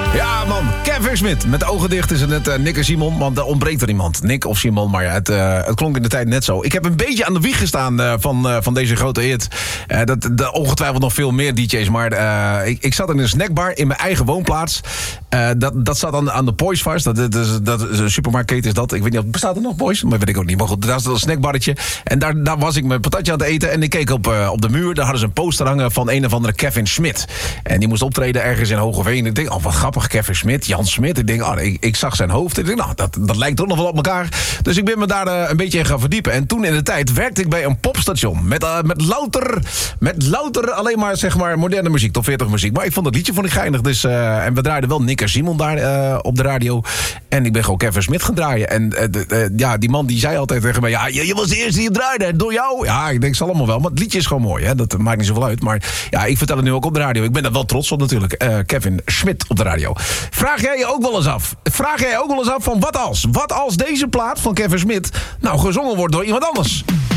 Ja, man. Kevin Smit. Met de ogen dicht is het net Nick en Simon. Want er ontbreekt er iemand. Nick of Simon, maar ja, het klonk in de tijd net zo. Ik heb een beetje aan de wieg gestaan van deze grote hit. Ongetwijfeld nog veel meer DJ's. Maar ik zat in een snackbar in mijn eigen woonplaats. Dat zat aan de Boys vast. Dat is een supermarktketen is dat. Ik weet niet, bestaat er nog Boys? Maar weet ik ook niet. Maar goed, daar is een snackbarretje. En daar was ik mijn patatje aan het eten. En ik keek op de muur. Daar hadden ze een poster hangen van een of andere Kevin Smit. En die moest optreden ergens in Hogeveen. Ik denk, wat grappig, Kevin Smit, Jan Smit. Ik denk, ik zag zijn hoofd. Ik denk, dat lijkt toch nog wel op elkaar. Dus ik ben me daar een beetje in gaan verdiepen. En toen in de tijd werkte ik bij een popstation. Met louter alleen maar, zeg maar, moderne muziek. Top 40 muziek. Maar ik vond het liedje geinig. Dus, en we draaiden wel Nick en Simon daar op de radio. En ik ben gewoon Kevin Smit gaan draaien. En die man die zei altijd tegen mij... Ja, je was de eerste die het draaide. Door jou? Ja, ik denk, zal allemaal wel. Maar het liedje is gewoon mooi. Hè? Dat maakt niet zoveel uit. Maar ja, ik vertel het nu ook op de radio. Ik ben er wel trots op natuurlijk. Kevin Smit op de radio. Vraag jij je ook wel eens af van wat als deze plaat van Kevin Smit nou gezongen wordt door iemand anders?